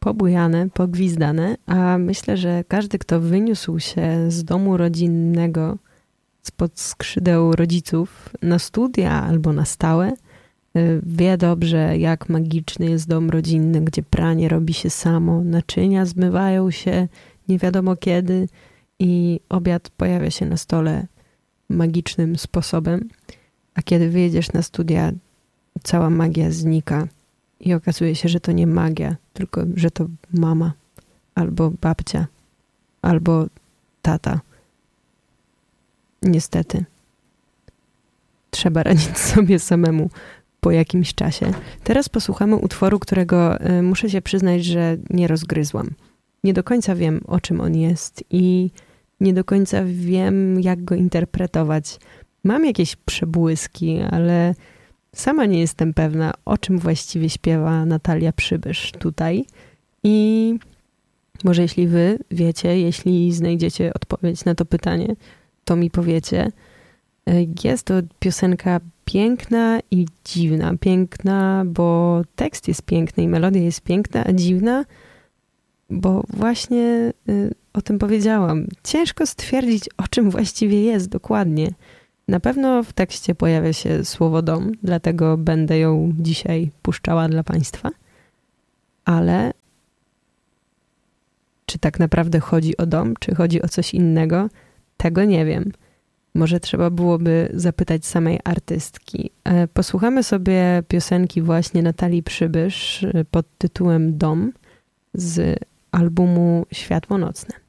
pobujane, pogwizdane, a myślę, że każdy, kto wyniósł się z domu rodzinnego, spod skrzydeł rodziców na studia albo na stałe, wie dobrze, jak magiczny jest dom rodzinny, gdzie pranie robi się samo, naczynia zmywają się nie wiadomo kiedy i obiad pojawia się na stole magicznym sposobem, a kiedy wyjedziesz na studia, cała magia znika i okazuje się, że to nie magia, tylko że to mama, albo babcia, albo tata. Niestety. Trzeba radzić sobie samemu po jakimś czasie. Teraz posłuchamy utworu, którego muszę się przyznać, że nie rozgryzłam. Nie do końca wiem, o czym on jest i nie do końca wiem, jak go interpretować. Mam jakieś przebłyski, ale sama nie jestem pewna, o czym właściwie śpiewa Natalia Przybysz tutaj. I może jeśli wy wiecie, jeśli znajdziecie odpowiedź na to pytanie, to mi powiecie. Jest to piosenka piękna i dziwna. Piękna, bo tekst jest piękny i melodia jest piękna, a dziwna, bo właśnie o tym powiedziałam. Ciężko stwierdzić, o czym właściwie jest dokładnie. Na pewno w tekście pojawia się słowo dom, dlatego będę ją dzisiaj puszczała dla Państwa. Ale czy tak naprawdę chodzi o dom, czy chodzi o coś innego? Tego nie wiem. Może trzeba byłoby zapytać samej artystki. Posłuchamy sobie piosenki właśnie Natalii Przybysz pod tytułem Dom z albumu Światło Nocne.